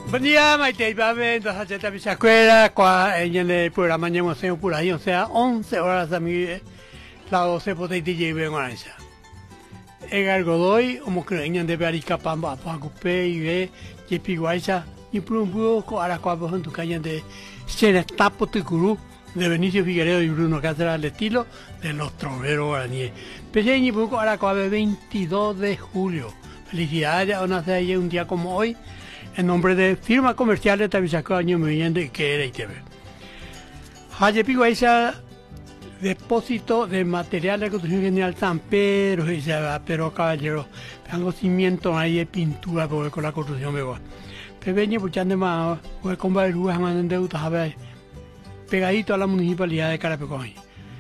Buen día, Maite y Babe, entonces ya te pisa escuela, en el programa ya hemos por ahí, o sea, 11 horas a mí, la 12 por ahí te lleve en Guaracha. En algo doy, como que en de Barica Pamba, Pacupe y ve, y Piguacha, y por un poco a la cual en tu calle de Senestapo Ticurú, de Benicio Figueredo y Bruno Cáceres al estilo de los troveros guaraníes. Pequeño y poco a la cual 22 de julio. Felicidades, a nacer ahí un día como hoy. En nombre de firma comercial de Tabisaco Año Vivienda y que era ITV. Haye Piguaisa, depósito de material de construcción general San Pedro, pero caballero, tengo cimiento ahí de pintura porque con la construcción me va. Pequeño, puchando más, voy a comprar lugas más en deuda, a ver, pegadito a la municipalidad de Carapecoy.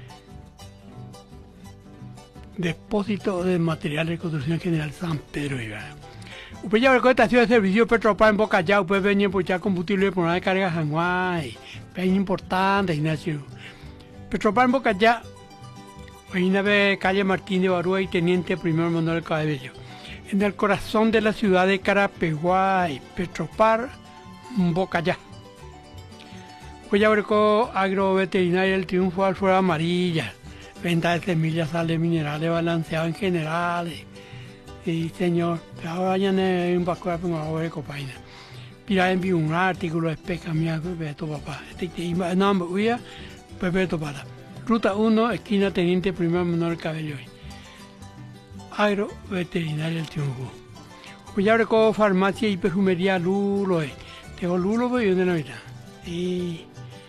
Depósito de material de construcción general San Pedro y Usted ya ve estación de servicio Petropar en Boca Ya, usted venía por ya combustible por una de carga Hanway. Es importante, Ignacio. Petropar en Boca Ya, hoy una vez calle Martín de Barúa y Teniente Primero Manuel Cabello. En el corazón de la ciudad de Carapeguay, Petropar, Boca Ya. Pues ya ve agroveterinaria El Triunfo al Flor Amarilla. Venta de semillas, sales minerales balanceado en general. Sí, señor, pero ahora ya no hay un pascual para una obra de copaina. Mira, envío un artículo de pesca mía, Beto papá. No, me voy a Beto para. Ruta 1, esquina Teniente Primero Menor Cabello. Agro Veterinaria El Triunfo. Pues ya recuerdo farmacia y perfumería Lulo. Tengo Lulo, pero yo no lo y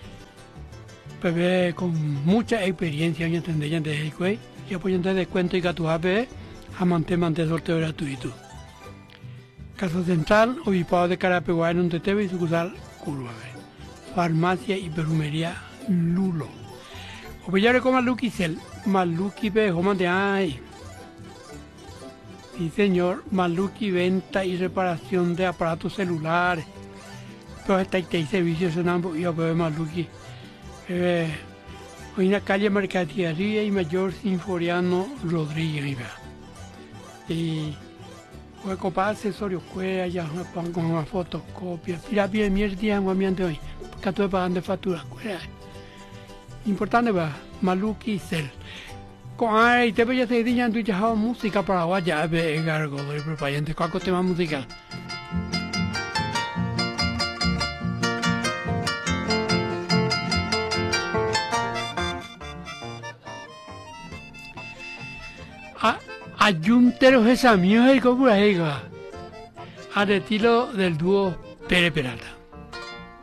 bebé con mucha experiencia en entender ya desde el cuello. Yo pues entonces descuento y gatuape. Amante sorteo gratuito. Casa Central, Obispado de Carapeguay, en un tetebe y sucursal Curva. Farmacia y perfumería Lulo. Opillare con Maluki Cel, Maluki Bejoman de ay. Sí, señor, Maluki venta y reparación de aparatos celulares. Todos estos servicios en ambos y a Maluki. Hoy en la calle Mercadería y Mayor Sinforiano Rodríguez. Y voy a comprar accesorios, ya con una fotocopia. Mira bien, mierda, día en hoy, porque estoy pagando facturas. Importante va, Maluki Cel. Ay, te voy a decir, ya tú ya música paraguaya, ve gargo, de propaganda, ¿cuál tema musical? Ayúnteros esa mierda y como al estilo del dúo Pérez Peralta.